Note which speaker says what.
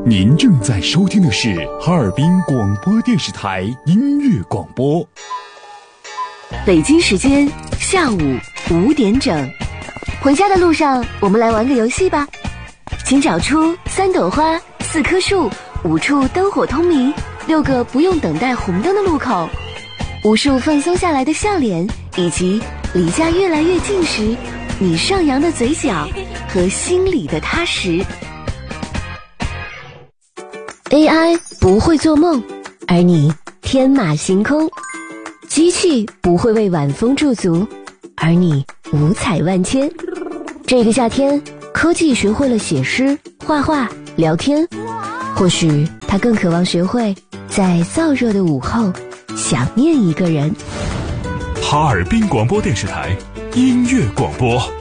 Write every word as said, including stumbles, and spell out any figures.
Speaker 1: 您正在收听的是哈尔滨广播电视台音乐广播。
Speaker 2: 北京时间下午五点整，回家的路上，我们来玩个游戏吧。请找出三朵花、四棵树、五处灯火通明、六个不用等待红灯的路口，无数放松下来的笑脸，以及离家越来越近时你上扬的嘴角和心里的踏实。A I 不会做梦，而你天马行空；机器不会为晚风驻足，而你五彩万千。这个夏天，科技学会了写诗、画画、聊天，或许它更渴望学会在燥热的午后想念一个人。
Speaker 1: 哈尔滨广播电视台音乐广播。